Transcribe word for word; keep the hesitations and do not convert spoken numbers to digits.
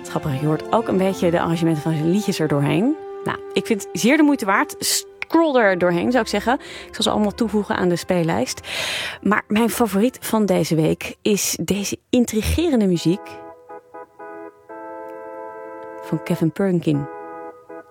Grappig, je hoort ook een beetje de arrangementen van zijn liedjes er doorheen. Nou, ik vind het zeer de moeite waard. Scroll er doorheen, zou ik zeggen. Ik zal ze allemaal toevoegen aan de speellijst. Maar mijn favoriet van deze week is deze intrigerende muziek van Kevin Perkin.